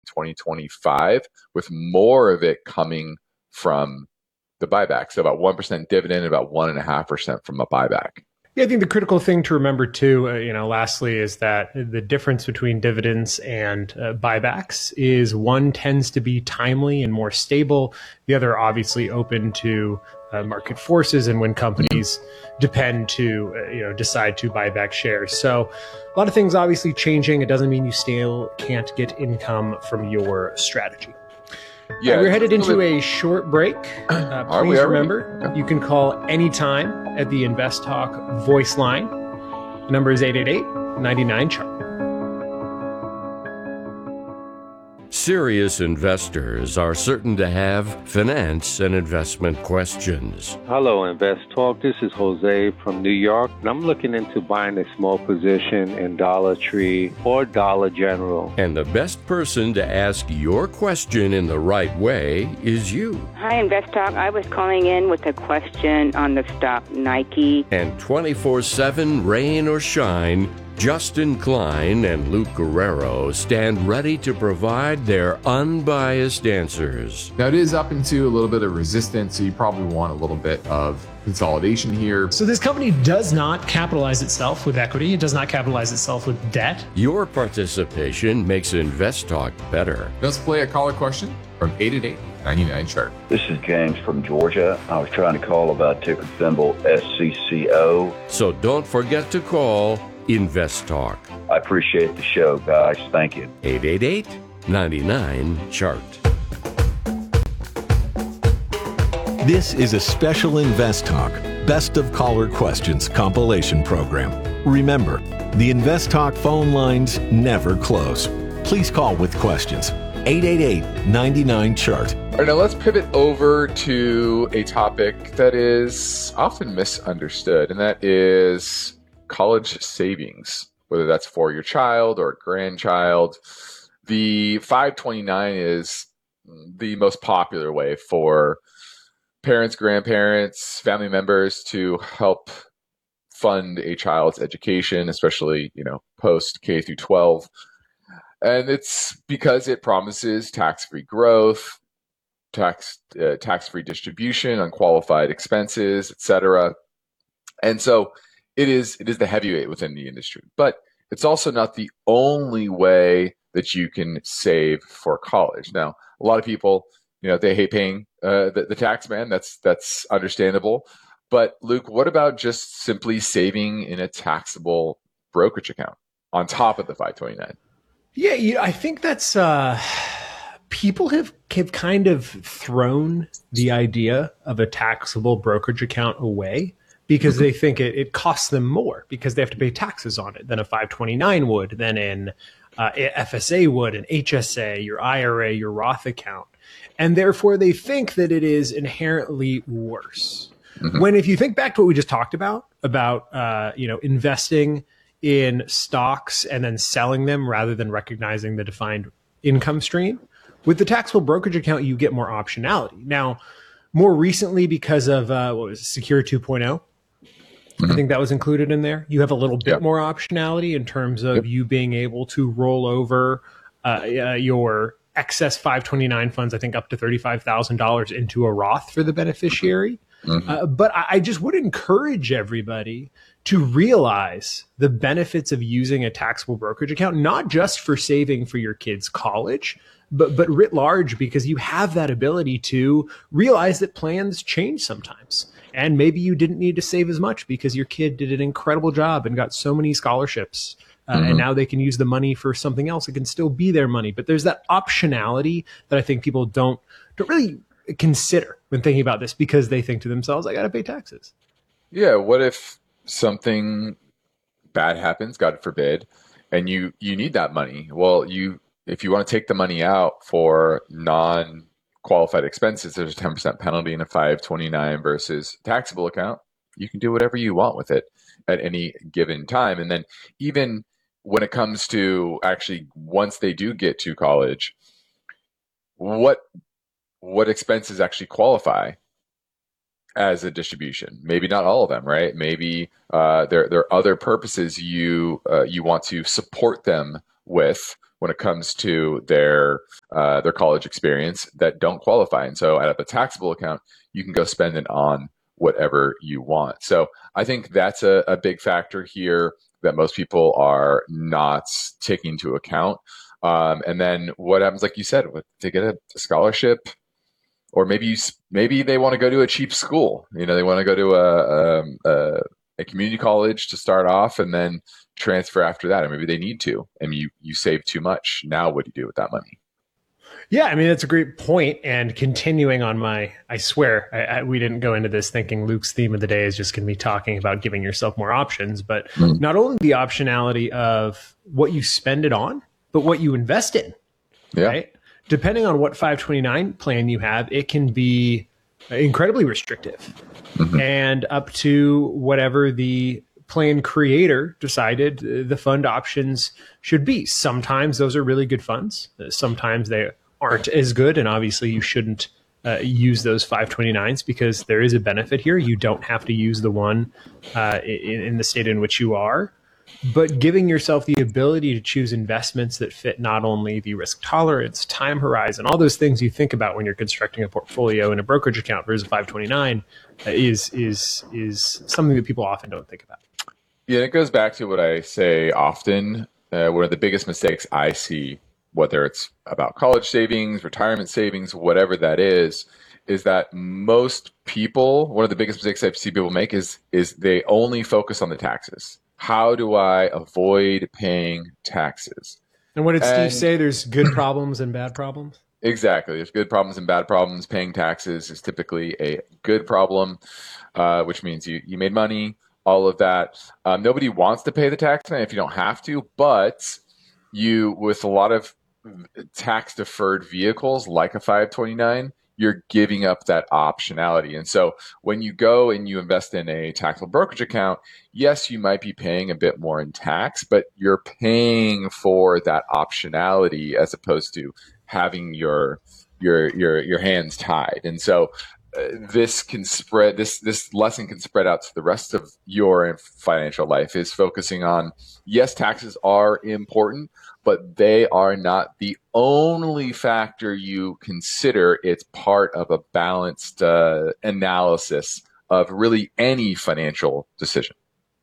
2025, with more of it coming from the buyback. So about 1% dividend, about 1.5% from a buyback. Yeah, I think the critical thing to remember too, lastly, is that the difference between dividends and buybacks is one tends to be timely and more stable. The other obviously open to market forces and when companies decide to buy back shares. So a lot of things obviously changing. It doesn't mean you still can't get income from your strategy. Yeah, we're headed into a short break. Please remember, you can call anytime at the Invest Talk voice line. The number is 888-99-CHART. Serious investors are certain to have finance and investment questions. Hello, Invest Talk. This is Jose from New York, and I'm looking into buying a small position in Dollar Tree or Dollar General. And the best person to ask your question in the right way is you. Hi, Invest Talk. I was calling in with a question on the stock Nike. And 24/7, rain or shine, Justin Klein and Luke Guerrero stand ready to provide their unbiased answers. Now, it is up into a little bit of resistance, so you probably want a little bit of consolidation here. So this company does not capitalize itself with equity. It does not capitalize itself with debt. Your participation makes Invest Talk better. Let's play a caller question from 888-99-CHART. This is James from Georgia. I was trying to call about ticker symbol SCCO. So don't forget to call Invest Talk. I appreciate the show, guys. Thank you. 888-99-CHART. This is a special Invest Talk Best of Caller Questions compilation program. Remember, the Invest Talk phone lines never close. Please call with questions. 888-99-CHART. All right, now let's pivot over to a topic that is often misunderstood, and that is college savings, whether that's for your child or grandchild. The 529 is the most popular way for parents, grandparents, family members to help fund a child's education, especially, post K through 12. And it's because it promises tax-free growth, tax-free distribution, unqualified expenses, etc. And so it is the heavyweight within the industry, but it's also not the only way that you can save for college. Now, a lot of people, they hate paying the tax man. That's understandable. But Luke, what about just simply saving in a taxable brokerage account on top of the 529? Yeah, I think that's people have kind of thrown the idea of a taxable brokerage account away, because they think it costs them more because they have to pay taxes on it than a 529 would, than an FSA would, an HSA, your IRA, your Roth account. And therefore, they think that it is inherently worse. Mm-hmm. When if you think back to what we just talked about investing in stocks and then selling them rather than recognizing the defined income stream, with the taxable brokerage account, you get more optionality. Now, more recently, because of Secure 2.0, I think that was included in there. You have a little bit more optionality in terms of you being able to roll over your excess 529 funds, I think up to $35,000 into a Roth for the beneficiary. Mm-hmm. But I just would encourage everybody to realize the benefits of using a taxable brokerage account, not just for saving for your kids' college, but writ large, because you have that ability to realize that plans change sometimes. And maybe you didn't need to save as much because your kid did an incredible job and got so many scholarships. And now they can use the money for something else. It can still be their money. But there's that optionality that I think people don't really consider when thinking about this, because they think to themselves, I got to pay taxes. Yeah. What if something bad happens, God forbid, and you need that money? Well, if you want to take the money out for non-qualified expenses, there's a 10% penalty in a 529 versus taxable account. You can do whatever you want with it at any given time. And then even when it comes to actually, once they do get to college, what expenses actually qualify as a distribution? Maybe not all of them, right? Maybe there are other purposes you want to support them with when it comes to their college experience that don't qualify. And so out of a taxable account, you can go spend it on whatever you want. So I think that's a big factor here that most people are not taking into account. And then what happens, like you said, if they get a scholarship, or maybe they want to go to a cheap school. They want to go to a community college to start off and then transfer after that, or maybe they need to, and you save too much. Now what do you do with that money? Yeah, I mean, that's a great point. And continuing on I swear, we didn't go into this thinking Luke's theme of the day is just going to be talking about giving yourself more options, but not only the optionality of what you spend it on, but what you invest in, right? Depending on what 529 plan you have, it can be incredibly restrictive and up to whatever the plan creator decided the fund options should be. Sometimes those are really good funds. Sometimes they aren't as good. And obviously you shouldn't use those 529s because there is a benefit here. You don't have to use the one in the state in which you are. But giving yourself the ability to choose investments that fit not only the risk tolerance, time horizon, all those things you think about when you're constructing a portfolio in a brokerage account versus a 529 is something that people often don't think about. Yeah, it goes back to what I say often. One of the biggest mistakes I see, whether it's about college savings, retirement savings, whatever that is that most people, one of the biggest mistakes I see people make is they only focus on the taxes. How do I avoid paying taxes? And what did Steve say? There's good problems and bad problems? Exactly. There's good problems and bad problems. Paying taxes is typically a good problem, which means you made money, all of that. Nobody wants to pay the tax if you don't have to, but with a lot of tax deferred vehicles like a 529, you're giving up that optionality. And so when you go and you invest in a taxable brokerage account, yes, you might be paying a bit more in tax, but you're paying for that optionality as opposed to having your hands tied. And so this lesson can spread out to the rest of your financial life, is focusing on, yes, taxes are important, but they are not the only factor you consider. It's part of a balanced analysis of really any financial decision.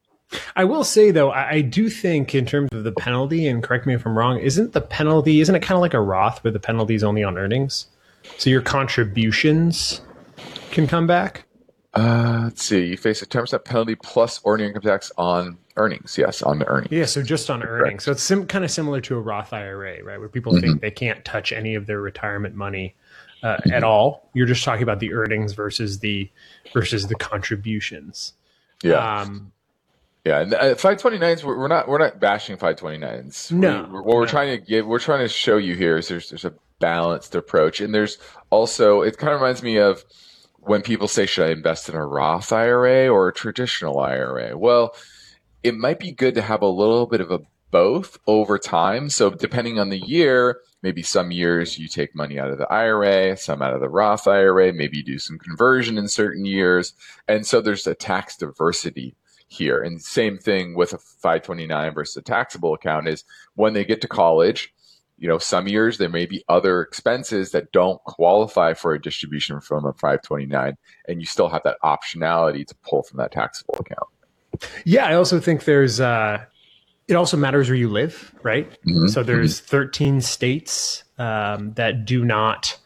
I will say, though, I do think in terms of the penalty, and correct me if I'm wrong, isn't it kind of like a Roth where the penalty is only on earnings? So your contributions can come back? Let's see. You face a 10% penalty plus ordinary income tax on earnings. Yes, on the earnings. Yeah, so just on earnings. Correct. So it's kind of similar to a Roth IRA, right? Where people think they can't touch any of their retirement money at all. You're just talking about the earnings versus the contributions. Yeah. Yeah, and 529s. We're not bashing 529s. No. We're trying to show you here is there's a balanced approach, and there's also, it kind of reminds me of when people say, should I invest in a Roth IRA or a traditional IRA? Well, it might be good to have a little bit of a both over time. So depending on the year, maybe some years you take money out of the IRA, some out of the Roth IRA, maybe you do some conversion in certain years. And so there's a tax diversity here. And same thing with a 529 versus a taxable account is when they get to college, some years there may be other expenses that don't qualify for a distribution from a 529, and you still have that optionality to pull from that taxable account. Yeah, I also think there's it also matters where you live, right? So there's 13 states that do not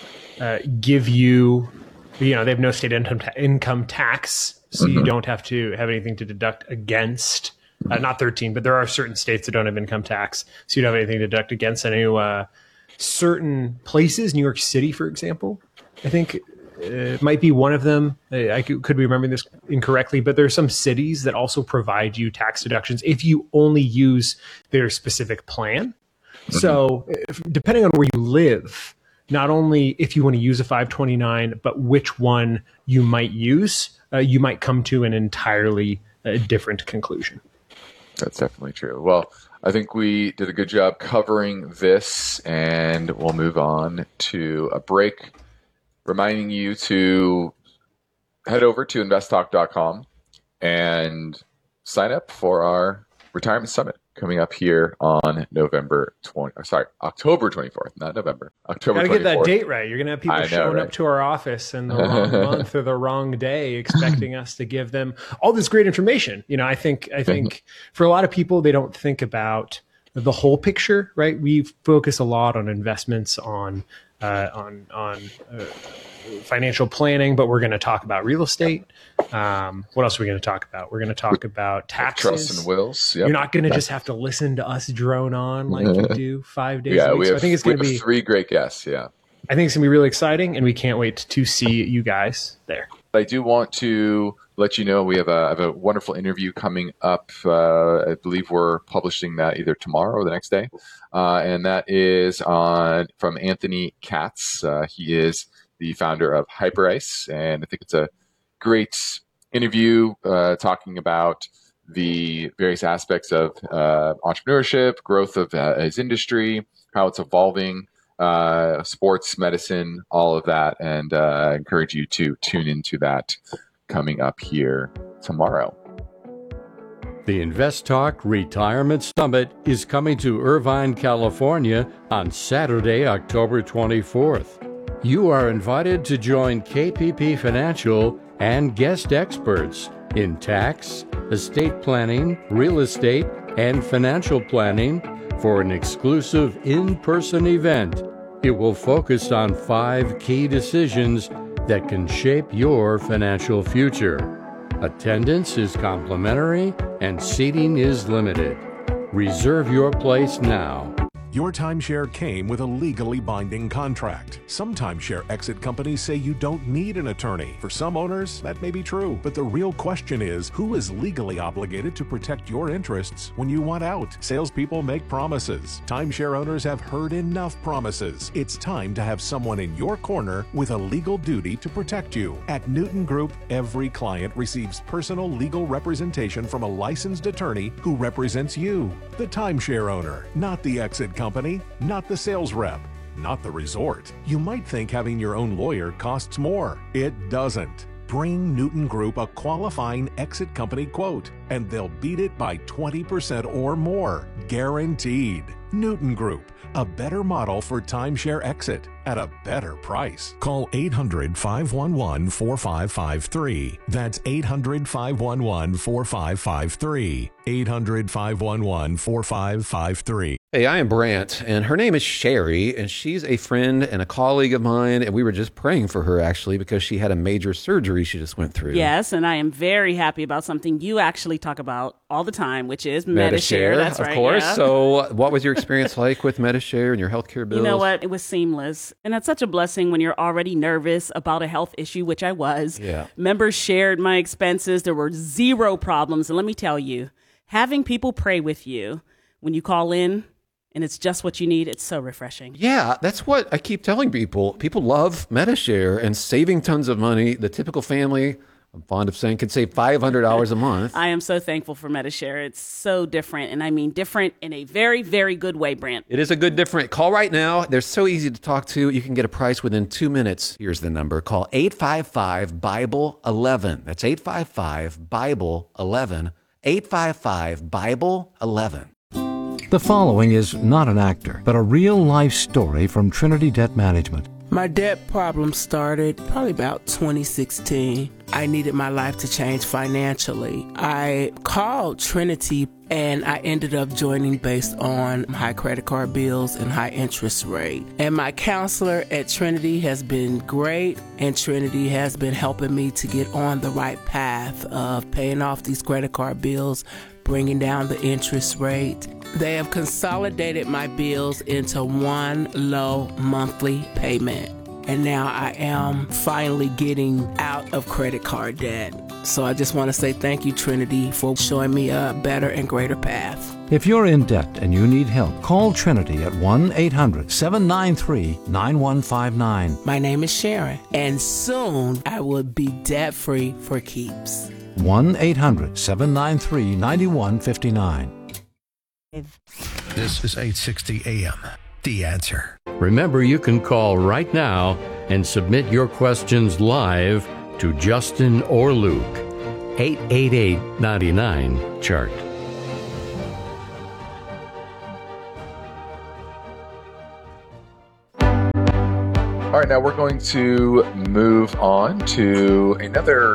give you, they have no state income tax, so you don't have to have anything to deduct against. Not 13, but there are certain states that don't have income tax, so you don't have anything to deduct against. I know certain places, New York City, for example, I think it might be one of them. I could be remembering this incorrectly, but there are some cities that also provide you tax deductions if you only use their specific plan. So depending on where you live, not only if you want to use a 529, but which one you might use, you might come to an entirely different conclusion. That's definitely true. Well, I think we did a good job covering this, and we'll move on to a break, reminding you to head over to investtalk.com and sign up for our retirement summit coming up here on October 24th, not November. October 24th. Gotta get that date right. You're gonna have people showing up to our office in the wrong month or the wrong day, expecting us to give them all this great information. I think for a lot of people, they don't think about the whole picture, right? We focus a lot on investments, on financial planning, but we're going to talk about real estate. What else are we going to talk about? We're going to talk about taxes, trust and wills. Yep. You're not going to just have to listen to us drone on like you do 5 days a week. I think it's going to be 3 great guests. Yeah, I think it's going to be really exciting, and we can't wait to see you guys there. I do want to let you know we have a wonderful interview coming up. I believe we're publishing that either tomorrow or the next day, and that is from Anthony Katz. He is the founder of HyperIce, and I think it's a great interview talking about the various aspects of entrepreneurship, growth of his industry, how it's evolving, sports medicine, all of that, and I encourage you to tune into that coming up here tomorrow. The Invest Talk Retirement Summit is coming to Irvine, California on Saturday, October 24th. You are invited to join KPP Financial and guest experts in tax, estate planning, real estate, and financial planning for an exclusive in-person event. It will focus on 5 key decisions that can shape your financial future. Attendance is complimentary and seating is limited. Reserve your place now. Your timeshare came with a legally binding contract. Some timeshare exit companies say you don't need an attorney. For some owners, that may be true. But the real question is, who is legally obligated to protect your interests when you want out? Salespeople make promises. Timeshare owners have heard enough promises. It's time to have someone in your corner with a legal duty to protect you. At Newton Group, every client receives personal legal representation from a licensed attorney who represents you, the timeshare owner, not the exit company, not the sales rep, not the resort. You might think having your own lawyer costs more. It doesn't. Bring Newton Group a qualifying exit company quote, and they'll beat it by 20% or more. Guaranteed. Newton Group, a better model for timeshare exit at a better price. Call 800-511-4553. That's 800-511-4553. 800-511-4553. Hey, I am Brant, and her name is Sherry, and she's a friend and a colleague of mine, and we were just praying for her, actually, because she had a major surgery she just went through. Yes, and I am very happy about something you actually talk about all the time, which is Medi-Share. That's right, of course. Yeah. So what was your experience like with Medi-Share and your healthcare bills? You know what? It was seamless, and that's such a blessing when you're already nervous about a health issue, which I was. Yeah. Members shared my expenses. There were 0 problems, and let me tell you, having people pray with you when you call in, and it's just what you need, it's so refreshing. Yeah, that's what I keep telling people. People love Medi-Share and saving tons of money. The typical family, I'm fond of saying, can save $500 a month. I am so thankful for Medi-Share. It's so different, and I mean different in a very, very good way, Brant. It is a good different. Call right now. They're so easy to talk to. You can get a price within 2 minutes. Here's the number. Call 855-BIBLE-11. That's 855-BIBLE-11. 855-BIBLE-11. The following is not an actor, but a real-life story from Trinity Debt Management. My debt problem started probably about 2016. I needed my life to change financially. I called Trinity and I ended up joining based on high credit card bills and high interest rate. And my counselor at Trinity has been great, and Trinity has been helping me to get on the right path of paying off these credit card bills, bringing down the interest rate. They have consolidated my bills into one low monthly payment. And now I am finally getting out of credit card debt. So I just want to say thank you, Trinity, for showing me a better and greater path. If you're in debt and you need help, call Trinity at 1-800-793-9159. My name is Sharon, and soon I will be debt-free for keeps. 1-800-793-9159. This is 860 AM. The Answer. Remember, you can call right now and submit your questions live to Justin or Luke. 888-99-CHART. All right, now we're going to move on to another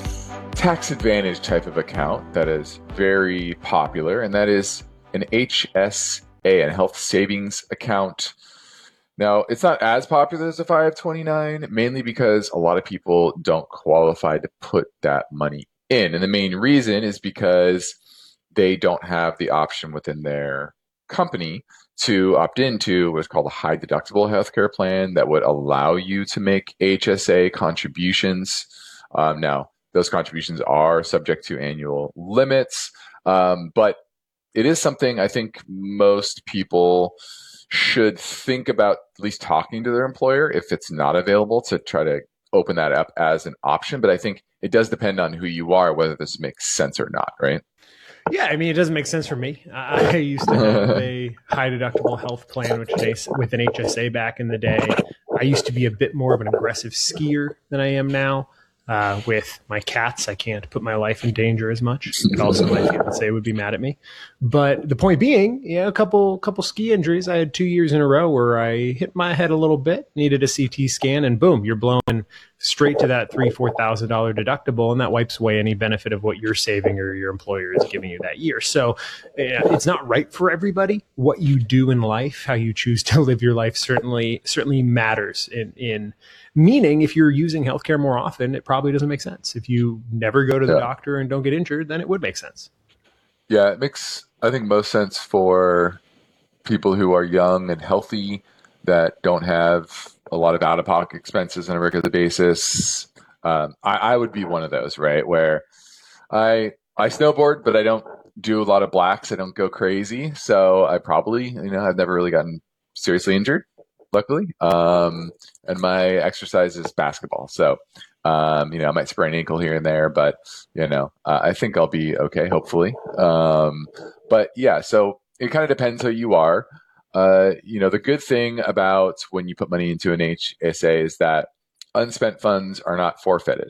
tax advantage type of account that is very popular, and that is an HSA, a health savings account. Now, it's not as popular as a 529, mainly because a lot of people don't qualify to put that money in. And the main reason is because they don't have the option within their company to opt into what's called a high deductible healthcare plan that would allow you to make HSA contributions. Now, those contributions are subject to annual limits, but it is something I think most people should think about at least talking to their employer if it's not available, to try to open that up as an option. But I think it does depend on who you are, whether this makes sense or not, right? Yeah, I mean, it doesn't make sense for me. I used to have a high deductible health plan, with an HSA back in the day. I used to be a bit more of an aggressive skier than I am now. With my cats, I can't put my life in danger as much. But also, my fiance would be mad at me. But the point being, a couple ski injuries. I had 2 years in a row where I hit my head a little bit, needed a CT scan, and boom, you're blowing straight to that $3,000-$4,000 deductible, and that wipes away any benefit of what you're saving or your employer is giving you that year. So it's not right for everybody. What you do in life, how you choose to live your life, certainly matters. In meaning, if you're using healthcare more often, it probably doesn't make sense. If you never go to the doctor and don't get injured, then it would make sense. Yeah, it makes, I think, most sense for people who are young and healthy that don't have a lot of out-of-pocket expenses on a regular basis. I would be one of those, right, where I snowboard, but I don't do a lot of blacks. I don't go crazy. So I probably, I've never really gotten seriously injured, luckily. And my exercise is basketball. So, I might sprain an ankle here and there, but, I think I'll be okay, hopefully. But yeah, so it kind of depends who you are. The good thing about when you put money into an HSA is that unspent funds are not forfeited.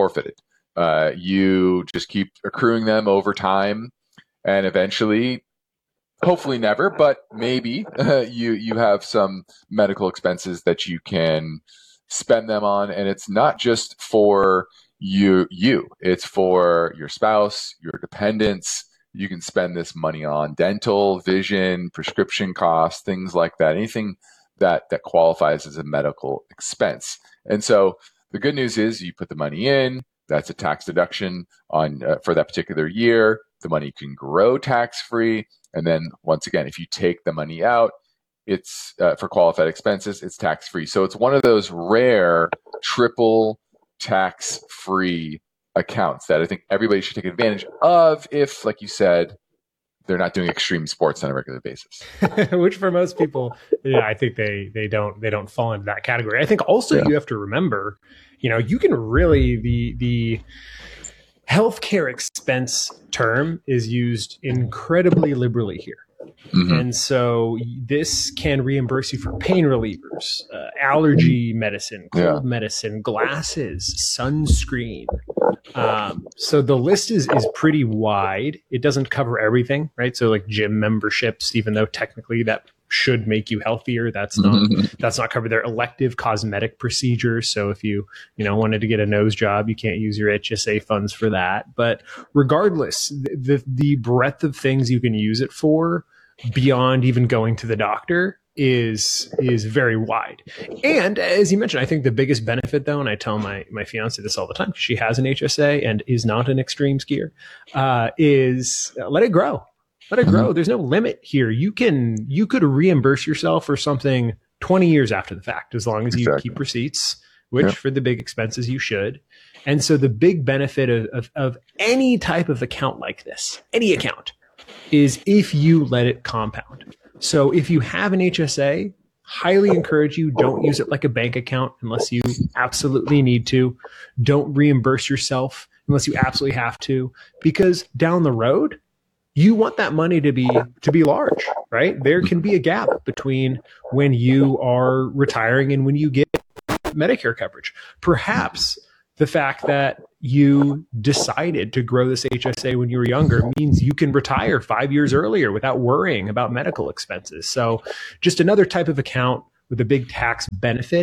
You just keep accruing them over time, and eventually, hopefully never, but maybe you have some medical expenses that you can spend them on, and it's not just for you. It's for your spouse, your dependents. You can spend this money on dental, vision, prescription costs, things like that. Anything that qualifies as a medical expense. And so the good news is you put the money in. That's a tax deduction on for that particular year. The money can grow tax-free. And then once again, if you take the money out, it's for qualified expenses, it's tax-free. So it's one of those rare triple tax-free accounts that I think everybody should take advantage of if, like you said, they're not doing extreme sports on a regular basis. Which for most people, I think they don't fall into that category. I think also you have to remember, you can really, the healthcare expense term is used incredibly liberally here. Mm-hmm. And so this can reimburse you for pain relievers, allergy medicine, cold medicine, glasses, sunscreen. So the list is pretty wide. It doesn't cover everything, right? So like gym memberships, even though technically that should make you healthier, that's not covered there. Elective cosmetic procedures. So if you wanted to get a nose job, you can't use your HSA funds for that. But regardless, the breadth of things you can use it for beyond even going to the doctor is very wide. And as you mentioned, I think the biggest benefit though, and I tell my fiance this all the time because she has an HSA and is not an extreme skier, is let it grow. Let it grow. There's no limit here. You could reimburse yourself for something 20 years after the fact, as long as you keep receipts, which for the big expenses you should. And so the big benefit of any type of account like this, any account, is if you let it compound. So if you have an HSA, highly encourage you, don't use it like a bank account unless you absolutely need to. Don't reimburse yourself unless you absolutely have to, because down the road, you want that money to be large, right? There can be a gap between when you are retiring and when you get Medicare coverage. Perhaps the fact that you decided to grow this HSA when you were younger means you can retire 5 years earlier without worrying about medical expenses. So just another type of account with a big tax benefit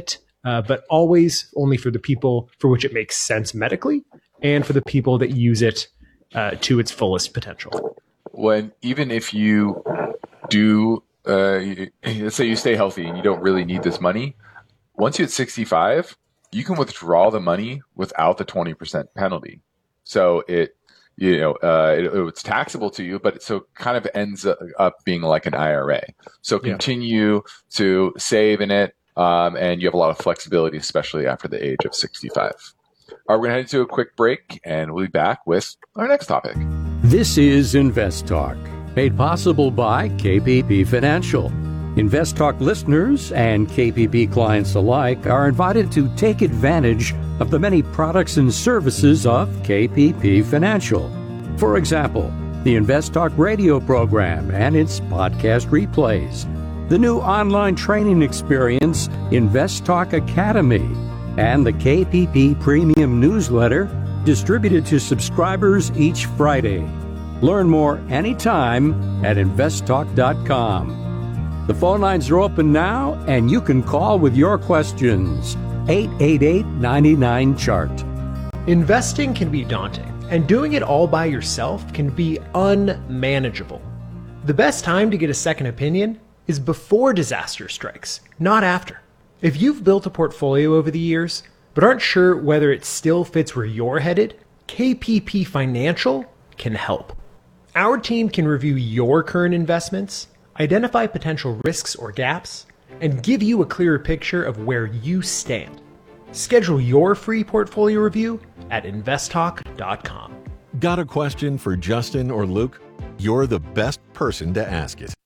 but always only for the people for which it makes sense medically and for the people that use it to its fullest potential. Even if you do, let's say you stay healthy and you don't really need this money, once you hit 65, you can withdraw the money without the 20% penalty. So it's taxable to you, but it kind of ends up being like an IRA. So continue to save in it, and you have a lot of flexibility, especially after the age of 65. All right, we're going to head to a quick break, and we'll be back with our next topic. This is Invest Talk, made possible by KPP Financial. Invest Talk listeners and KPP clients alike are invited to take advantage of the many products and services of KPP Financial. For example, the Invest Talk radio program and its podcast replays, the new online training experience, Invest Talk Academy, and the KPP Premium newsletter distributed to subscribers each Friday. Learn more anytime at investtalk.com. The phone lines are open now, and you can call with your questions. 888-99-CHART. Investing can be daunting, and doing it all by yourself can be unmanageable. The best time to get a second opinion is before disaster strikes, not after. If you've built a portfolio over the years, but aren't sure whether it still fits where you're headed, KPP Financial can help. Our team can review your current investments, identify potential risks or gaps, and give you a clearer picture of where you stand. Schedule your free portfolio review at investtalk.com. Got a question for Justin or Luke? You're the best person to ask it.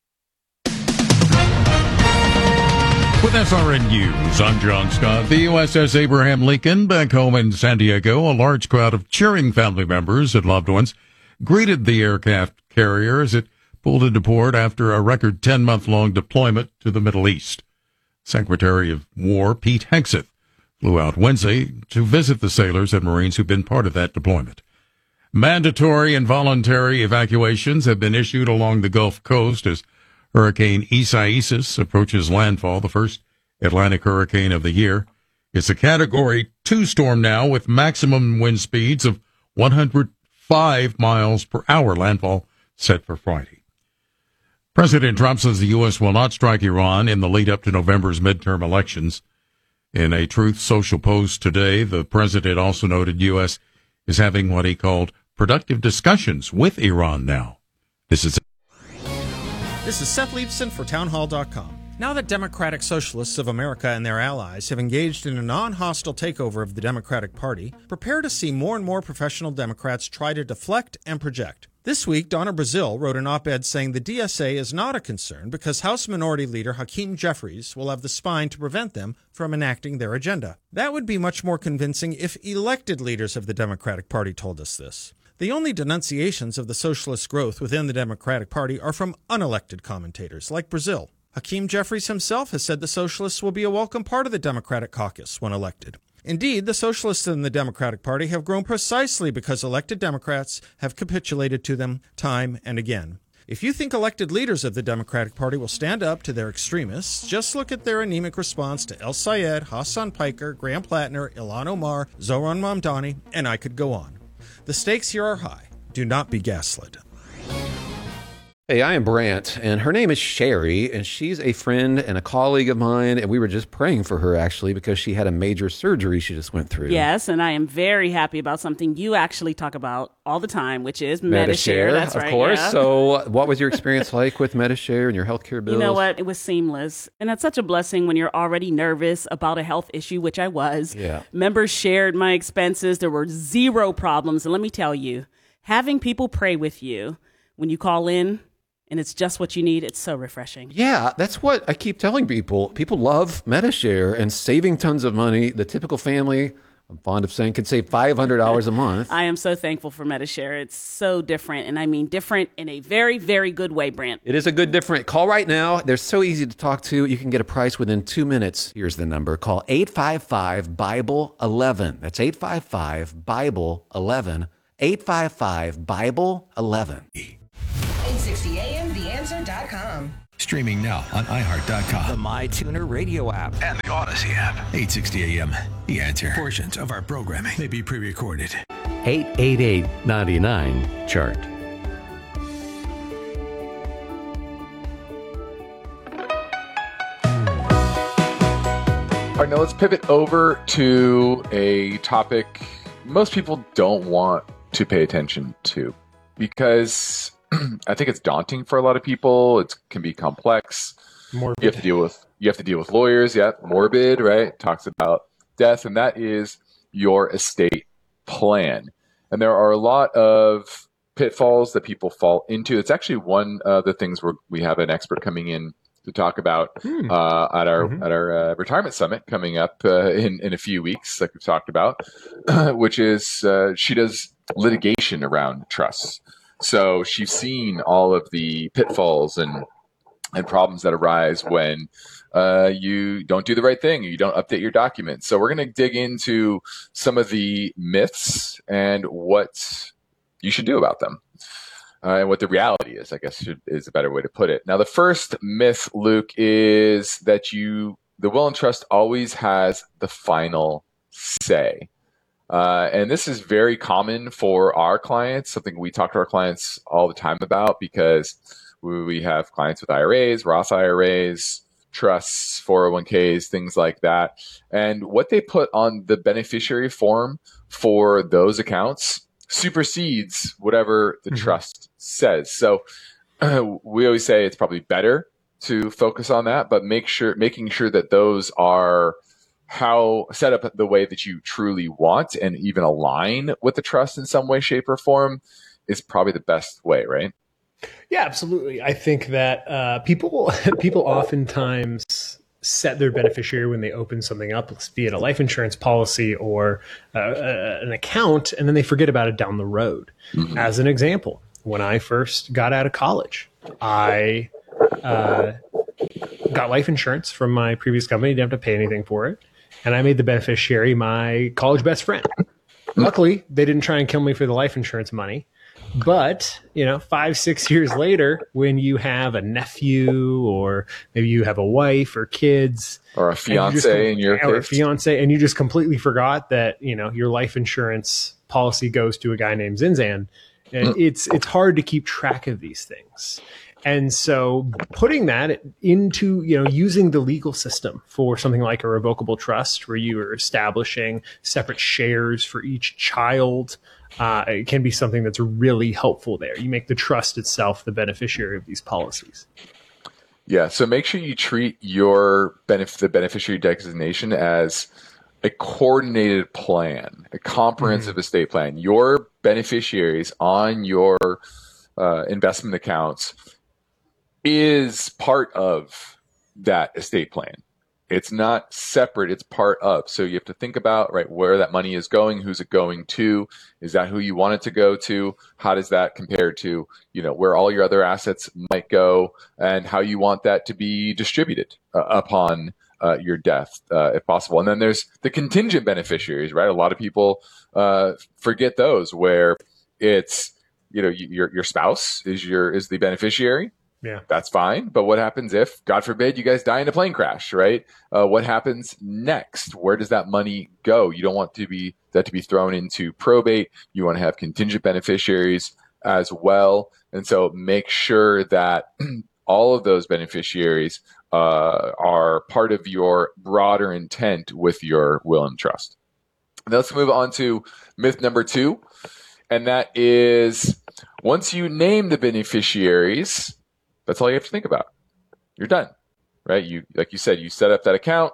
With SRN News, I'm John Scott. The USS Abraham Lincoln back home in San Diego, a large crowd of cheering family members and loved ones greeted the aircraft carrier as it pulled into port after a record 10-month-long deployment to the Middle East. Secretary of War Pete Hegseth flew out Wednesday to visit the sailors and Marines who've been part of that deployment. Mandatory and voluntary evacuations have been issued along the Gulf Coast as Hurricane Isaias approaches landfall, the first Atlantic hurricane of the year. It's a Category 2 storm now with maximum wind speeds of 105 miles per hour. Landfall set for Friday. President Trump says the U.S. will not strike Iran in the lead up to November's midterm elections. In a Truth Social post today, the president also noted U.S. is having what he called productive discussions with Iran now. This is Seth Leibson for townhall.com. Now that Democratic Socialists of America and their allies have engaged in a non-hostile takeover of the Democratic Party, prepare to see more and more professional Democrats try to deflect and project. This week, Donna Brazile wrote an op-ed saying the DSA is not a concern because House Minority Leader Hakeem Jeffries will have the spine to prevent them from enacting their agenda. That would be much more convincing if elected leaders of the Democratic Party told us this. The only denunciations of the socialist growth within the Democratic Party are from unelected commentators like Brazile. Hakeem Jeffries himself has said the socialists will be a welcome part of the Democratic caucus when elected. Indeed, the socialists in the Democratic Party have grown precisely because elected Democrats have capitulated to them time and again. If you think elected leaders of the Democratic Party will stand up to their extremists, just look at their anemic response to El Sayed, Hassan Piker, Graham Plattner, Ilhan Omar, Zohran Mamdani, and I could go on. The stakes here are high. Do not be gaslit. Hey, I am Brant, and her name is Sherry, and she's a friend and a colleague of mine, and we were just praying for her, actually, because she had a major surgery she just went through. Yes, and I am very happy about something you actually talk about all the time, which is Medi-Share. That's right. Of course. Yeah. So what was your experience like with Medi-Share and your healthcare bills? You know what? It was seamless. And that's such a blessing when you're already nervous about a health issue, which I was. Yeah. Members shared my expenses. There were zero problems. And let me tell you, having people pray with you when you call in, and it's just what you need, it's so refreshing. Yeah, that's what I keep telling people. People love Medi-Share and saving tons of money. The typical family, I'm fond of saying, can save $500 a month. I am so thankful for Medi-Share. It's so different, and I mean different in a very, very good way, Brant. It is a good different. Call right now. They're so easy to talk to. You can get a price within 2 minutes. Here's the number. Call 855-BIBLE-11. That's 855-BIBLE-11. 855-BIBLE-11. 860 AM, TheAnswer.com. Streaming now on iHeart.com. The MyTuner radio app. And the Odyssey app. 860 AM. The Answer. Portions of our programming may be pre-recorded. 888-99-CHART. All right, now let's pivot over to a topic most people don't want to pay attention to because I think it's daunting for a lot of people. It can be complex. Morbid. You have to deal with lawyers. Yeah, morbid, right? Talks about death, and that is your estate plan. And there are a lot of pitfalls that people fall into. It's actually one of the things where we have an expert coming in to talk about at our retirement summit coming up in a few weeks, like we've talked about, which is she does litigation around trusts. So she's seen all of the pitfalls and problems that arise when you don't do the right thing, you don't update your documents. So we're going to dig into some of the myths and what you should do about them. And what the reality is, I guess, is a better way to put it. Now, the first myth, Luke, is that the will and trust always has the final say. And this is very common for our clients, something we talk to our clients all the time about because we have clients with IRAs, Roth IRAs, trusts, 401ks, things like that. And what they put on the beneficiary form for those accounts supersedes whatever the trust says. So we always say it's probably better to focus on that, but making sure that those are set up the way that you truly want and even align with the trust in some way, shape, or form is probably the best way, right? Yeah, absolutely. I think that people oftentimes set their beneficiary when they open something up, be it a life insurance policy or an account, and then they forget about it down the road. Mm-hmm. As an example, when I first got out of college, I got life insurance from my previous company, didn't have to pay anything for it. And I made the beneficiary my college best friend. Luckily, they didn't try and kill me for the life insurance money. But, 5-6 years later, when you have a nephew or maybe you have a wife or kids. Or a fiance in your case. Or a fiance, and you just completely forgot that, your life insurance policy goes to a guy named Zinzan. And it's hard to keep track of these things. And so putting that into, using the legal system for something like a revocable trust where you are establishing separate shares for each child, it can be something that's really helpful there. You make the trust itself the beneficiary of these policies. Yeah. So make sure you treat the beneficiary designation as a coordinated plan, a comprehensive estate plan. Your beneficiaries on your investment accounts is part of that estate plan. It's not separate, it's part of. So you have to think about, right, where that money is going, who's it going to, is that who you want it to go to, how does that compare to, where all your other assets might go, and how you want that to be distributed upon your death, if possible. And then there's the contingent beneficiaries, right? A lot of people forget those, where it's, your spouse is the beneficiary. Yeah, that's fine. But what happens if, God forbid, you guys die in a plane crash, right? What happens next? Where does that money go? You don't want that to be thrown into probate. You want to have contingent beneficiaries as well. And so make sure that all of those beneficiaries are part of your broader intent with your will and trust. Now let's move on to myth number 2. And that is, once you name the beneficiaries, that's all you have to think about. You're done, right? Like you said, you set up that account,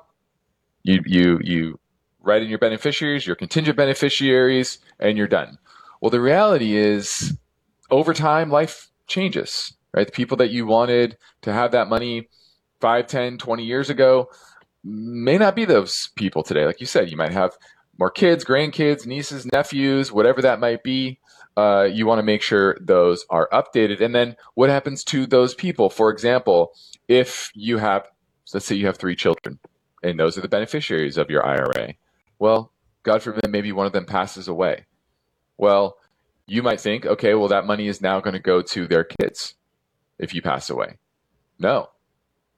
you write in your beneficiaries, your contingent beneficiaries, and you're done. Well, the reality is, over time, life changes, right? The people that you wanted to have that money 5, 10, 20 years ago may not be those people today. Like you said, you might have more kids, grandkids, nieces, nephews, whatever that might be. You want to make sure those are updated. And then what happens to those people? For example, if you have, let's say you have 3 children and those are the beneficiaries of your IRA. Well, God forbid, maybe one of them passes away. Well, you might think, okay, well, that money is now going to go to their kids if you pass away. No,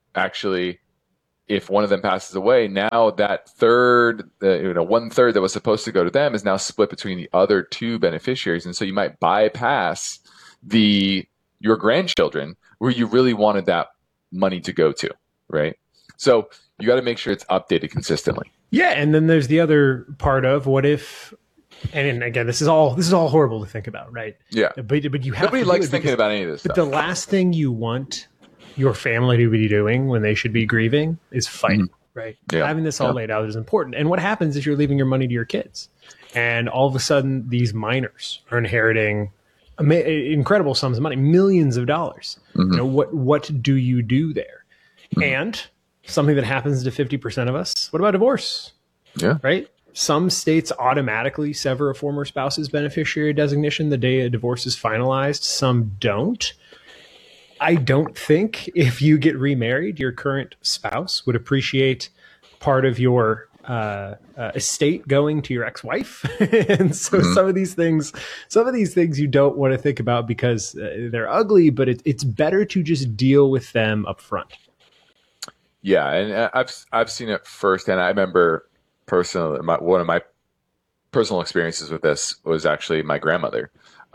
actually, if one of them passes away, now that third, 1/3 that was supposed to go to them is now split between the other two beneficiaries. And so you might bypass your grandchildren where you really wanted that money to go to, right? So you got to make sure it's updated consistently. Yeah, and then there's the other part of what if, and again, this is all horrible to think about, right? Yeah. But you have Nobody likes thinking about any of this But stuff. the last thing you want your family to be doing when they should be grieving is fighting, right? Yeah. Having this all laid out is important. And what happens if you're leaving your money to your kids, and all of a sudden these minors are inheriting incredible sums of money, millions of dollars? What do you do there? And something that happens to 50% of us, what about divorce? Yeah. Right? Some states automatically sever a former spouse's beneficiary designation the day a divorce is finalized. Some don't. I don't think if you get remarried, your current spouse would appreciate part of your estate going to your ex-wife. And so some of these things you don't want to think about because they're ugly, but it's better to just deal with them up front. Yeah, and I've seen it firsthand. I remember personally, one of my personal experiences with this was actually my grandmother.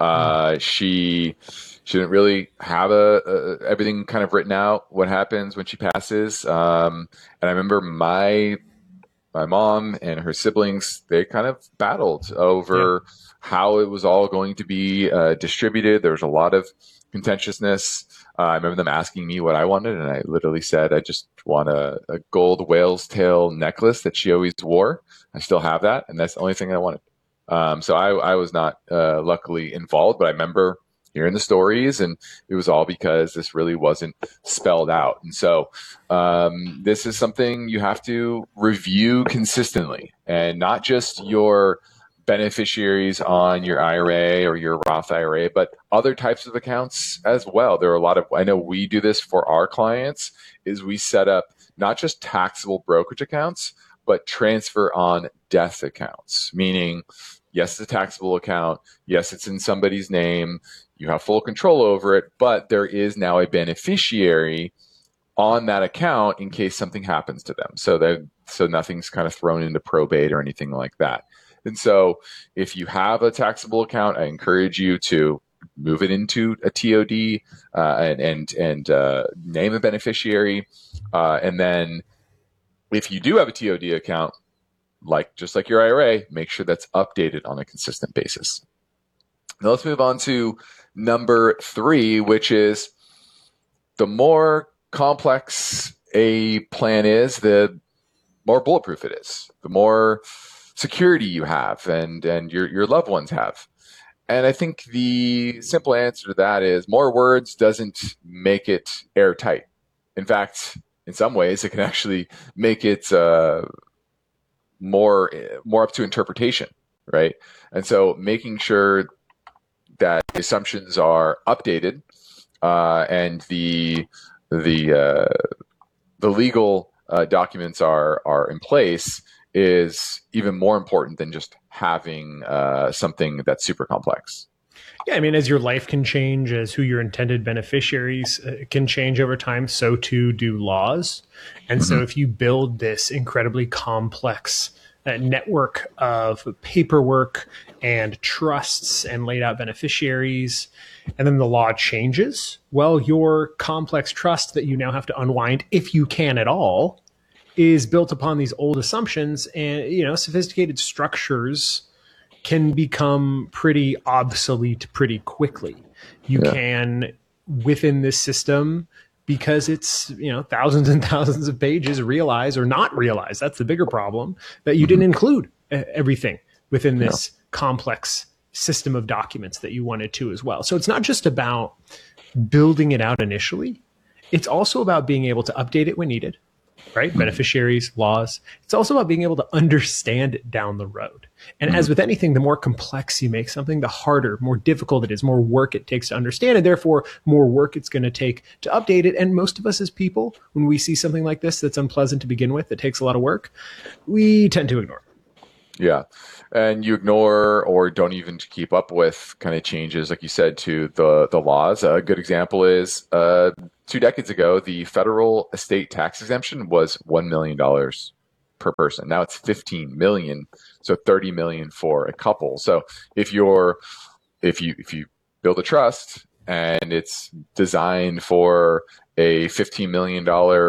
She didn't really have everything kind of written out, what happens when she passes. And I remember my mom and her siblings, they kind of battled over how it was all going to be distributed. There was a lot of contentiousness. I remember them asking me what I wanted, and I literally said, I just want a gold whale's tail necklace that she always wore. I still have that, and that's the only thing I wanted. So I was not luckily involved, but I remember hearing the stories, and it was all because this really wasn't spelled out. And so this is something you have to review consistently, and not just your beneficiaries on your IRA or your Roth IRA, but other types of accounts as well. There are a lot of, I know we do this for our clients, is we set up not just taxable brokerage accounts, but transfer on death accounts, meaning, yes, it's a taxable account. Yes, it's in somebody's name. You have full control over it, but there is now a beneficiary on that account in case something happens to them. So nothing's kind of thrown into probate or anything like that. And so if you have a taxable account, I encourage you to move it into a TOD and name a beneficiary. And then if you do have a TOD account, just like your IRA, make sure that's updated on a consistent basis. Now let's move on to number 3, which is the more complex a plan is, the more bulletproof it is, the more security you have and your loved ones have. And I think the simple answer to that is more words doesn't make it airtight. In fact, in some ways, it can actually make it more up to interpretation, right? And so making sure that assumptions are updated and the legal documents are in place is even more important than just having something that's super complex. Yeah, I mean, as your life can change, as who your intended beneficiaries can change over time, so too do laws. And so if you build this incredibly complex network of paperwork and trusts and laid out beneficiaries, and then the law changes, well, your complex trust that you now have to unwind, if you can at all, is built upon these old assumptions, and sophisticated structures can become pretty obsolete pretty quickly. You can, within this system, because it's thousands and thousands of pages, realize or not realize, that's the bigger problem, that you didn't include everything within this complex system of documents that you wanted to as well. So it's not just about building it out initially, it's also about being able to update it when needed, right? Beneficiaries, laws. It's also about being able to understand it down the road. And as with anything, the more complex you make something, the harder, more difficult it is, more work it takes to understand, and therefore more work it's going to take to update it. And most of us as people, when we see something like this that's unpleasant to begin with, that takes a lot of work, we tend to ignore it. Yeah. And you ignore or don't even keep up with kind of changes, like you said, to the laws. A good example is 2 decades ago, the federal estate tax exemption was $1 million per person. Now it's 15 million, so 30 million for a couple. So if you build a trust and it's designed for a $15 million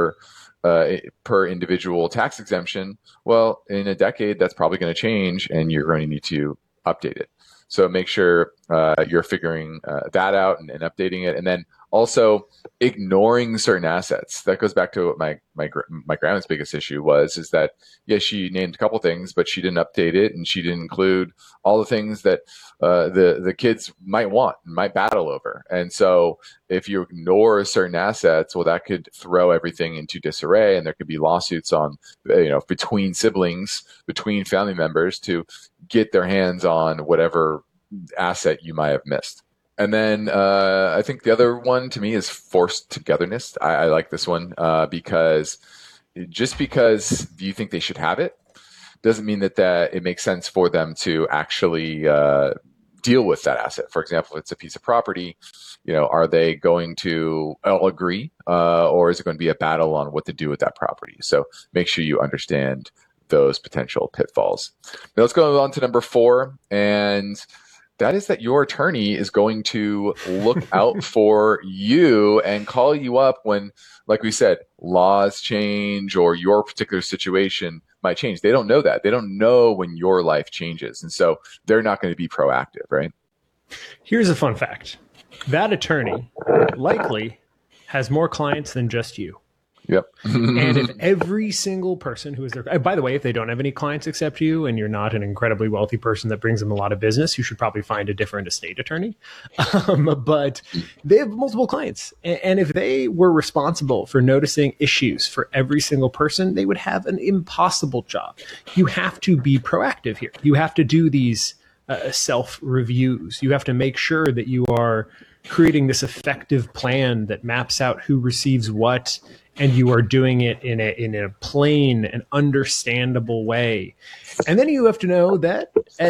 per individual tax exemption, well, in a decade, that's probably going to change and you're going to need to update it. So make sure you're figuring that out and updating it. And then also ignoring certain assets. That goes back to what my grandma's biggest issue is that, yes, she named a couple things, but she didn't update it and she didn't include all the things that the kids might want and might battle over. And so if you ignore certain assets, well, that could throw everything into disarray, and there could be lawsuits on, between siblings, between family members to get their hands on whatever asset you might have missed. And then I think the other one to me is forced togetherness. I like this one because just because you think they should have it doesn't mean that it makes sense for them to actually deal with that asset. For example, if it's a piece of property, are they going to all agree or is it going to be a battle on what to do with that property? So make sure you understand those potential pitfalls. Now let's go on to number 4, and that is that your attorney is going to look out for you and call you up when, like we said, laws change or your particular situation might change. They don't know that. They don't know when your life changes. And so they're not going to be proactive, right? Here's a fun fact. That attorney likely has more clients than just you. Yep. And if every single person who is there, by the way, if they don't have any clients except you and you're not an incredibly wealthy person that brings them a lot of business, you should probably find a different estate attorney. But they have multiple clients. And if they were responsible for noticing issues for every single person, they would have an impossible job. You have to be proactive here. You have to do these self-reviews. You have to make sure that you are creating this effective plan that maps out who receives what, and you are doing it in a plain and understandable way. And then you have to know that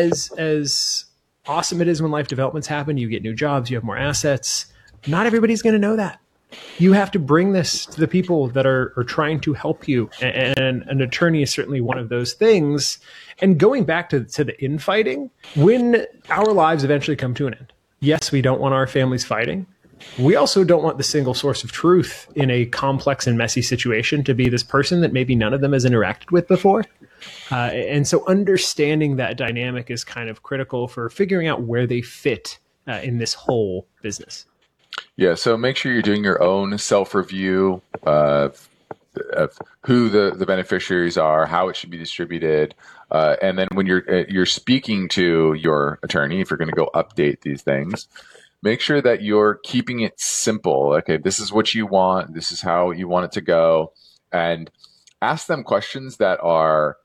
as awesome it is when life developments happen, you get new jobs, you have more assets. Not everybody's going to know that. You have to bring this to the people that are trying to help you. And an attorney is certainly one of those things. And going back to the infighting, when our lives eventually come to an end, yes, we don't want our families fighting. We also don't want the single source of truth in a complex and messy situation to be this person that maybe none of them has interacted with before. And so understanding that dynamic is kind of critical for figuring out where they fit in this whole business. Yeah, so make sure you're doing your own self-review of who the beneficiaries are, how it should be distributed, and then when you're speaking to your attorney, if you're going to go update these things, make sure that you're keeping it simple. Okay, this is what you want. This is how you want it to go. And ask them questions that are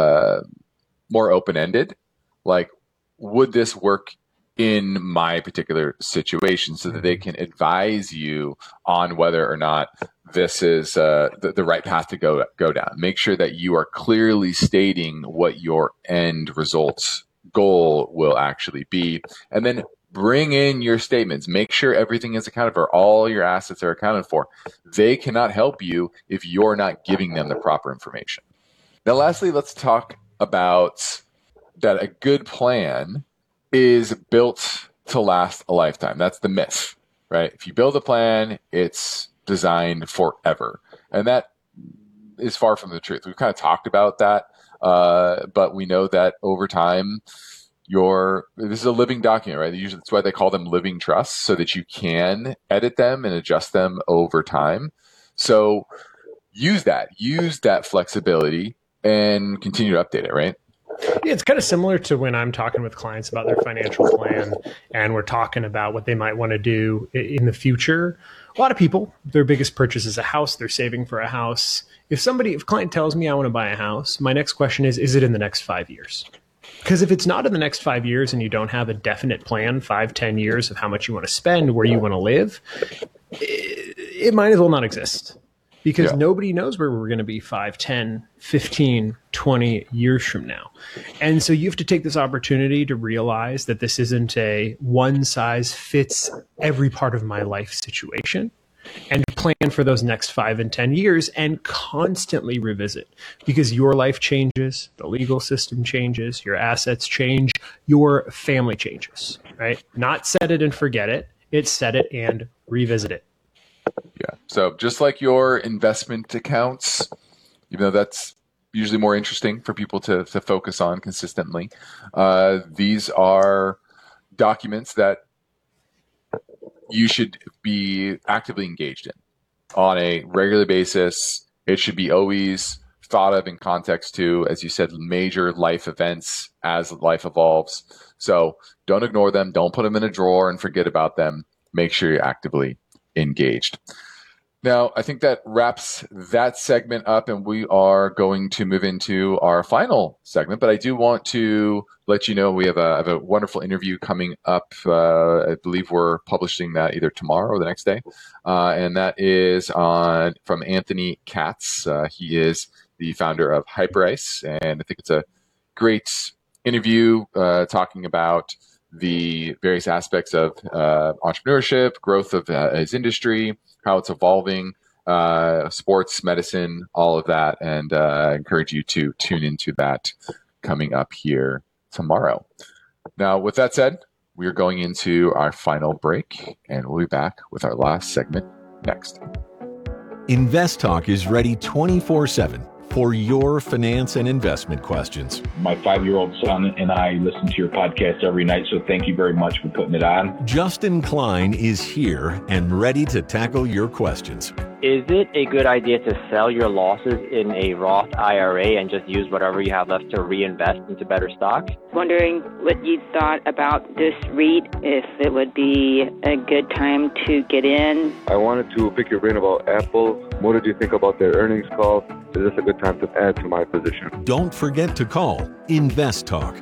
more open-ended, like, would this work in my particular situation, so that they can advise you on whether or not this is the right path to go down. Make sure that you are clearly stating what your end results goal will actually be. And then bring in your statements. Make sure everything is accounted for. All your assets are accounted for. They cannot help you if you're not giving them the proper information. Now, lastly, let's talk about that a good plan is built to last a lifetime. That's the myth, right? If you build a plan, it's designed forever. And that is far from the truth. We've kind of talked about that, but we know that over time, this is a living document, right? Usually that's why they call them living trusts, so that you can edit them and adjust them over time. So use that flexibility and continue to update it, right? Yeah, it's kind of similar to when I'm talking with clients about their financial plan and we're talking about what they might want to do in the future. A lot of people, their biggest purchase is a house. They're saving for a house. If a client tells me I want to buy a house, my next question is it in the next 5 years? Because if it's not in the next 5 years and you don't have a definite plan, 5-10 years of how much you want to spend, where you want to live, it might as well not exist. Because nobody knows where we're going to be 5, 10, 15, 20 years from now. And so you have to take this opportunity to realize that this isn't a one size fits every part of my life situation. and plan for those next 5 and 10 years and constantly revisit, because your life changes, the legal system changes, your assets change, your family changes, right? Not set it and forget it. It's set it and revisit it. Yeah. So just like your investment accounts, even though that's usually more interesting for people to focus on consistently, these are documents that you should be actively engaged in on a regular basis. It should be always thought of in context to, as you said, major life events as life evolves. So don't ignore them. Don't put them in a drawer and forget about them. Make sure you're actively engaged. Now, I think that wraps that segment up, and we are going to move into our final segment. But I do want to let you know we have a wonderful interview coming up. I believe we're publishing that either tomorrow or the next day, and that is from Anthony Katz. He is the founder of Hyperice, and I think it's a great interview talking about the various aspects of entrepreneurship, growth of his industry, how it's evolving, sports, medicine, all of that. And I encourage you to tune into that coming up here tomorrow. Now, with that said, we're going into our final break, and we'll be back with our last segment next. Invest Talk is ready 24/7 for your finance and investment questions. My 5-year-old son and I listen to your podcast every night, so thank you very much for putting it on. Justin Klein is here and ready to tackle your questions. Is it a good idea to sell your losses in a Roth IRA and just use whatever you have left to reinvest into better stocks? Wondering what you thought about this REIT, if it would be a good time to get in. I wanted to pick your brain about Apple. What did you think about their earnings call? Is this a good time to add to my position? Don't forget to call Invest Talk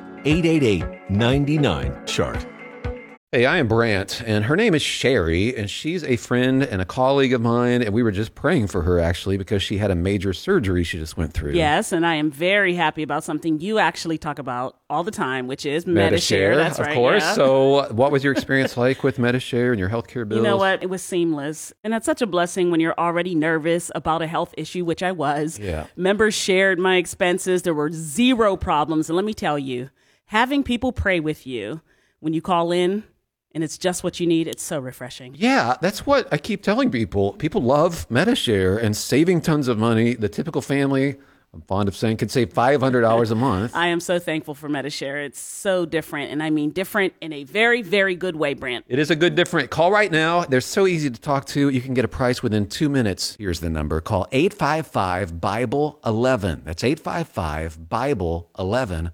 888-99-CHART. Hey, I am Brant, and her name is Sherry, and she's a friend and a colleague of mine, and we were just praying for her, actually, because she had a major surgery she just went through. Yes, and I am very happy about something you actually talk about all the time, which is Medi-Share. That's right, of course. Yeah. So what was your experience like with Medi-Share and your healthcare bills? You know what? It was seamless. And that's such a blessing when you're already nervous about a health issue, which I was. Yeah. Members shared my expenses. There were zero problems. And let me tell you, having people pray with you when you call in, and it's just what you need, it's so refreshing. Yeah, that's what I keep telling people. People love Medi-Share and saving tons of money. The typical family, I'm fond of saying, could save $500 a month. I am so thankful for Medi-Share. It's so different, and I mean different in a very, very good way, Brant. It is a good different. Call right now. They're so easy to talk to. You can get a price within 2 minutes. Here's the number. Call 855-BIBLE-11. That's 855-BIBLE-11.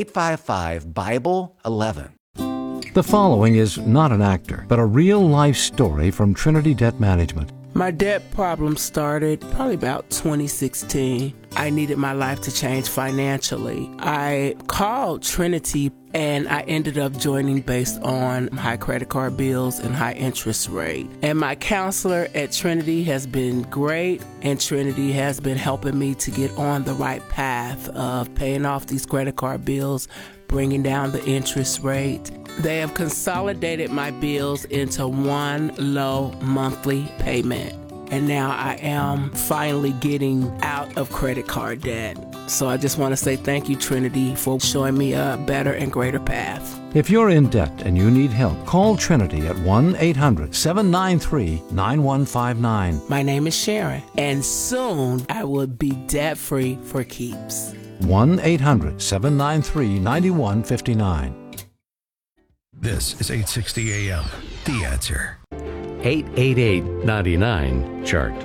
855-BIBLE-11. The following is not an actor, but a real-life story from Trinity Debt Management. My debt problem started probably about 2016. I needed my life to change financially. I called Trinity and I ended up joining based on high credit card bills and high interest rate. And my counselor at Trinity has been great, and Trinity has been helping me to get on the right path of paying off these credit card bills, bringing down the interest rate. They have consolidated my bills into one low monthly payment. And now I am finally getting out of credit card debt. So I just want to say thank you, Trinity, for showing me a better and greater path. If you're in debt and you need help, call Trinity at 1-800-793-9159. My name is Sharon, and soon I will be debt-free for keeps. 1-800-793-9159. This is 860 AM. The Answer. 888-99-CHART.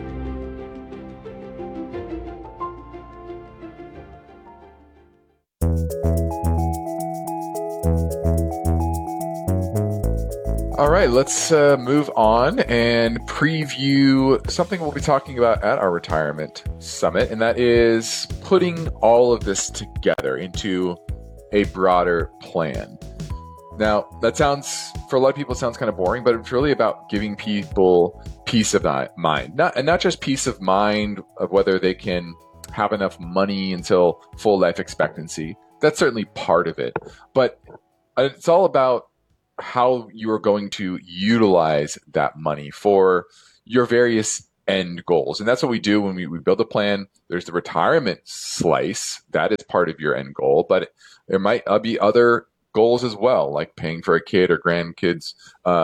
All right, let's move on and preview something we'll be talking about at our retirement summit, and that is putting all of this together into a broader plan. Now, that sounds, for a lot of people, it sounds kind of boring, but it's really about giving people peace of mind. Not just peace of mind of whether they can have enough money until full life expectancy. That's certainly part of it. But it's all about how you are going to utilize that money for your various end goals. And that's what we do when we build a plan. There's the retirement slice. That is part of your end goal, but there might be other goals as well, like paying for a kid or grandkids'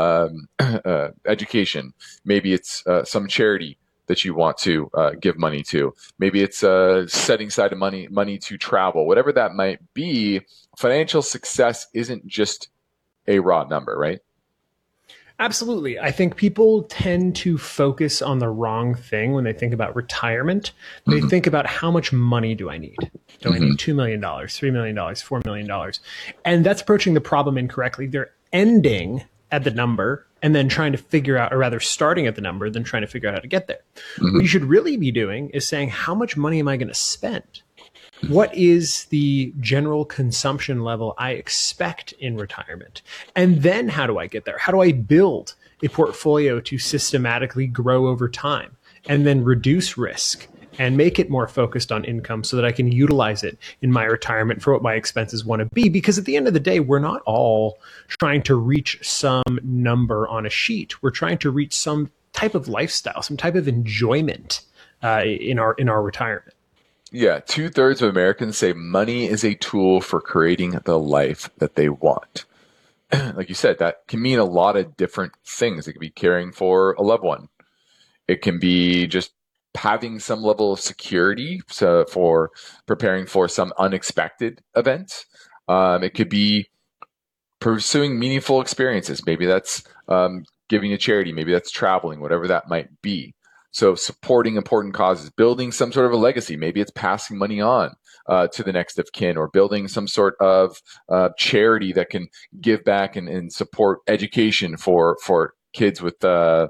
education. Maybe it's some charity that you want to give money to. Maybe it's setting aside money to travel. Whatever that might be, financial success isn't just a raw number, right? Absolutely. I think people tend to focus on the wrong thing when they think about retirement. They think about how much money do I need? Do I need $2 million, $3 million, $4 million? And that's approaching the problem incorrectly. They're ending at the number and then trying to figure out, or rather starting at the number, then trying to figure out how to get there. What you should really be doing is saying, how much money am I going to spend? What is the general consumption level I expect in retirement? And then how do I get there? How do I build a portfolio to systematically grow over time and then reduce risk and make it more focused on income so that I can utilize it in my retirement for what my expenses want to be? Because at the end of the day, we're not all trying to reach some number on a sheet. We're trying to reach some type of lifestyle, some type of enjoyment in our retirement. Yeah, 2/3 of Americans say money is a tool for creating the life that they want. Like you said, that can mean a lot of different things. It could be caring for a loved one. It can be just having some level of security for preparing for some unexpected event. It could be pursuing meaningful experiences. Maybe that's giving to charity. Maybe that's traveling, whatever that might be. So supporting important causes, building some sort of a legacy. Maybe it's passing money on to the next of kin, or building some sort of charity that can give back and support education for kids with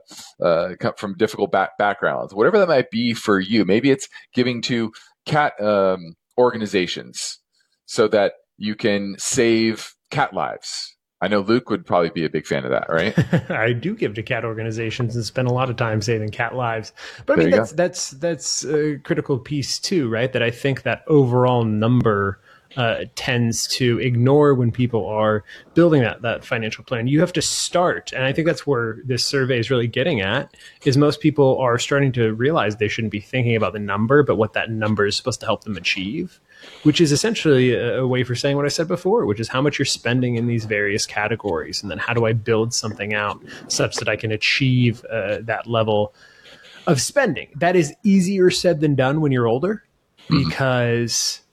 from difficult backgrounds. Whatever that might be for you. Maybe it's giving to cat organizations so that you can save cat lives. I know Luke would probably be a big fan of that, right? I do give to cat organizations and spend a lot of time saving cat lives. But I mean, that's a critical piece too, right? That I think that overall number tends to ignore when people are building that financial plan. You have to start, and I think that's where this survey is really getting at, is most people are starting to realize they shouldn't be thinking about the number, but what that number is supposed to help them achieve, which is essentially a way for saying what I said before, which is how much you're spending in these various categories, and then how do I build something out such that I can achieve that level of spending. That is easier said than done when you're older, because,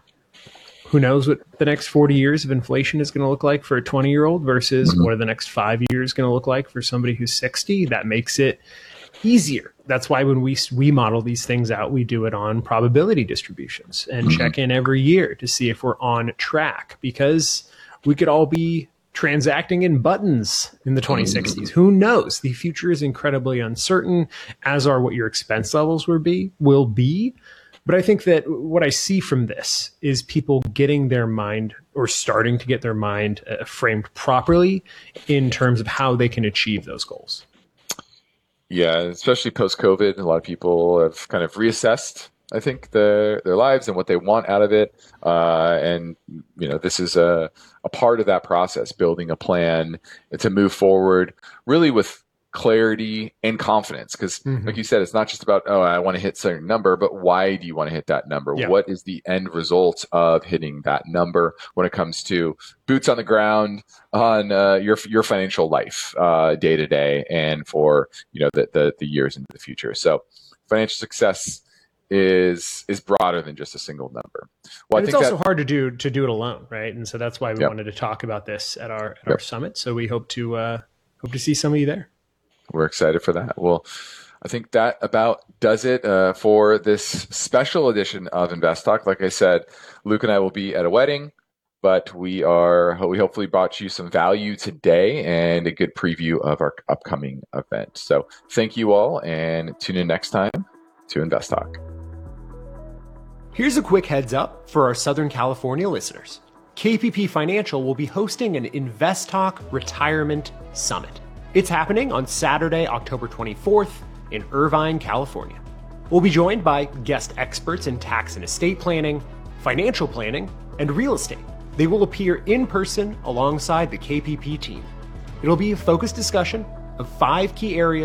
who knows what the next 40 years of inflation is going to look like for a 20-year-old versus what are the next 5 years going to look like for somebody who's 60. That makes it easier. That's why when we model these things out, we do it on probability distributions and check in every year to see if we're on track, because we could all be transacting in buttons in the 2060s. Who knows? The future is incredibly uncertain, as are what your expense levels will be. But I think that what I see from this is people getting their mind, or starting to get their mind framed properly in terms of how they can achieve those goals. Yeah, especially post-COVID, a lot of people have kind of reassessed, I think, their lives and what they want out of it. And this is a part of that process, building a plan to move forward really with clarity and confidence. Because like you said, it's not just about, I want to hit a certain number, but why do you want to hit that number? Yeah. What is the end result of hitting that number when it comes to boots on the ground on your financial life day to day, and for the years into the future? So financial success is broader than just a single number. Well, and it's also hard to do it alone, right? And so that's why we wanted to talk about this at our summit. So we hope to see some of you there. We're excited for that. Well, I think that about does it for this special edition of Invest Talk. Like I said, Luke and I will be at a wedding, but we hopefully brought you some value today and a good preview of our upcoming event. So thank you all, and tune in next time to Invest Talk. Here's a quick heads up for our Southern California listeners. KPP Financial will be hosting an Invest Talk Retirement Summit. It's happening on Saturday, October 24th in Irvine, California. We'll be joined by guest experts in tax and estate planning, financial planning, and real estate. They will appear in person alongside the KPP team. It'll be a focused discussion of 5 key areas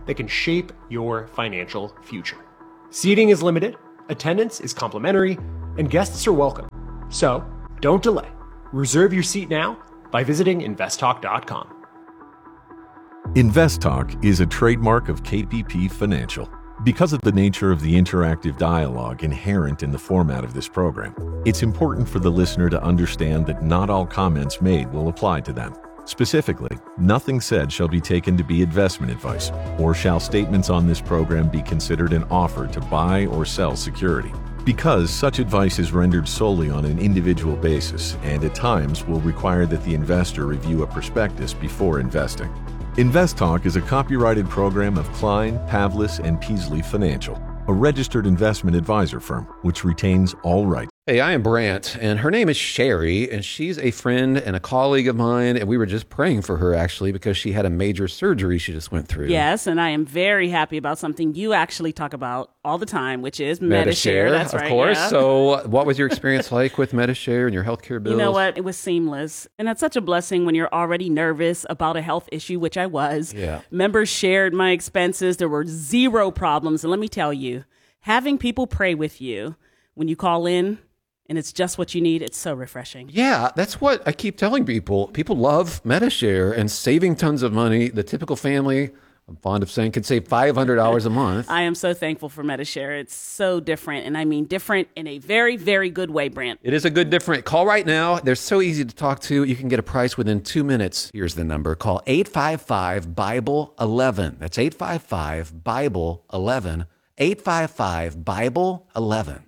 that can shape your financial future. Seating is limited, attendance is complimentary, and guests are welcome. So, don't delay. Reserve your seat now by visiting investtalk.com. InvestTalk is a trademark of KPP Financial. Because of the nature of the interactive dialogue inherent in the format of this program, it's important for the listener to understand that not all comments made will apply to them. Specifically, nothing said shall be taken to be investment advice, or shall statements on this program be considered an offer to buy or sell security. Because such advice is rendered solely on an individual basis and at times will require that the investor review a prospectus before investing. InvestTalk is a copyrighted program of Klein, Pavlis, and Peasley Financial, a registered investment advisor firm which retains all rights. Hey, I am Brant, and her name is Sherry, and she's a friend and a colleague of mine, and we were just praying for her, actually, because she had a major surgery she just went through. Yes, and I am very happy about something you actually talk about all the time, which is Medi-Share. That's right, of course. yeah. So what was your experience like with Medi-Share and your healthcare bills? You know what? It was seamless. And that's such a blessing when you're already nervous about a health issue, which I was. Yeah. Members shared my expenses. There were zero problems. And let me tell you, having people pray with you when you call in, and it's just what you need, it's so refreshing. Yeah, that's what I keep telling people. People love Medi-Share and saving tons of money. The typical family, I'm fond of saying, could save $500 a month. I am so thankful for Medi-Share. It's so different, and I mean different in a very, very good way, Brant. It is a good different. Call right now. They're so easy to talk to. You can get a price within 2 minutes. Here's the number. Call 855-BIBLE-11. That's 855-BIBLE-11. 855-BIBLE-11.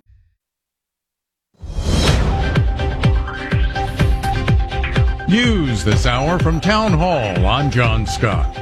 News this hour from Town Hall. I'm John Scott.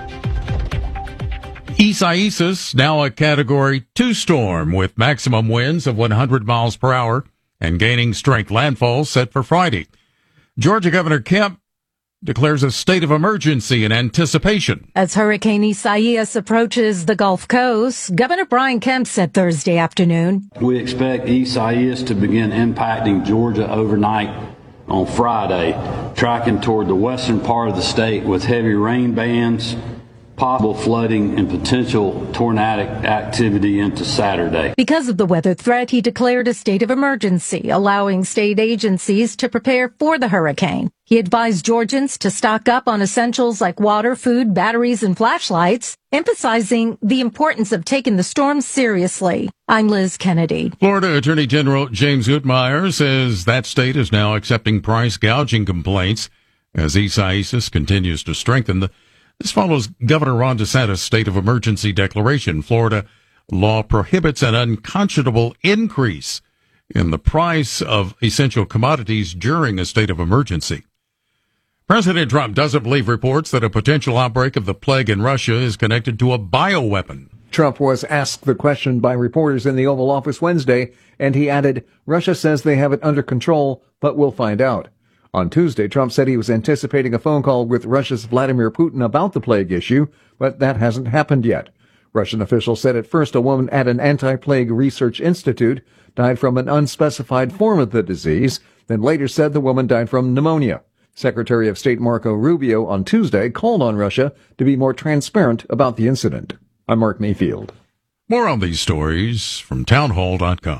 Isaias, now a Category 2 storm with maximum winds of 100 miles per hour and gaining strength. Landfall set for Friday. Georgia Governor Kemp declares a state of emergency in anticipation. As Hurricane Isaias approaches the Gulf Coast, Governor Brian Kemp said Thursday afternoon, "We expect Isaias to begin impacting Georgia overnight on Friday, tracking toward the western part of the state with heavy rain bands, possible flooding, and potential tornadic activity into Saturday." Because of the weather threat, he declared a state of emergency, allowing state agencies to prepare for the hurricane. He advised Georgians to stock up on essentials like water, food, batteries, and flashlights, emphasizing the importance of taking the storm seriously. I'm Liz Kennedy. Florida Attorney General James Gutmeyer says that state is now accepting price gouging complaints as Isaias continues to strengthen. This follows Governor Ron DeSantis' state of emergency declaration. Florida law prohibits an unconscionable increase in the price of essential commodities during a state of emergency. President Trump doesn't believe reports that a potential outbreak of the plague in Russia is connected to a bioweapon. Trump was asked the question by reporters in the Oval Office Wednesday, and he added, "Russia says they have it under control, but we'll find out." On Tuesday, Trump said he was anticipating a phone call with Russia's Vladimir Putin about the plague issue, but that hasn't happened yet. Russian officials said at first a woman at an anti-plague research institute died from an unspecified form of the disease, then later said the woman died from pneumonia. Secretary of State Marco Rubio on Tuesday called on Russia to be more transparent about the incident. I'm Mark Mayfield. More on these stories from townhall.com.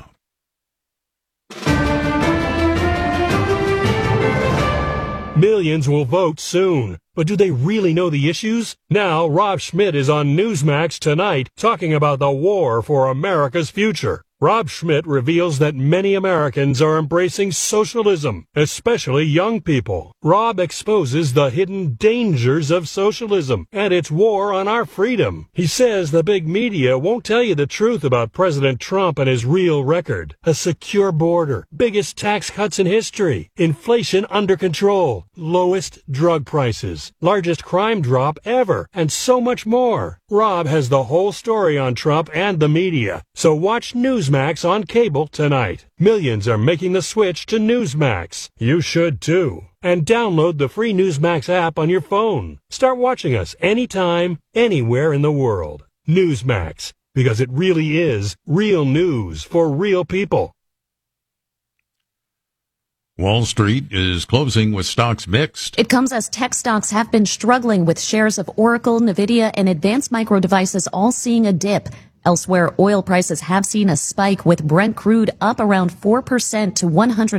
Millions will vote soon, but do they really know the issues? Now, Rob Schmidt is on Newsmax tonight talking about the war for America's future. Rob Schmidt reveals that many Americans are embracing socialism, especially young people. Rob exposes the hidden dangers of socialism and its war on our freedom. He says the big media won't tell you the truth about President Trump and his real record. A secure border, biggest tax cuts in history, inflation under control, lowest drug prices, largest crime drop ever, and so much more. Rob has the whole story on Trump and the media, so watch Newsmax on cable tonight. Millions are making the switch to Newsmax. You should too. And download the free Newsmax app on your phone. Start watching us anytime, anywhere in the world. Newsmax, because it really is real news for real people. Wall Street is closing with stocks mixed. It comes as tech stocks have been struggling, with shares of Oracle, Nvidia, and Advanced Micro Devices all seeing a dip. Elsewhere, oil prices have seen a spike, with Brent crude up around 4% to $100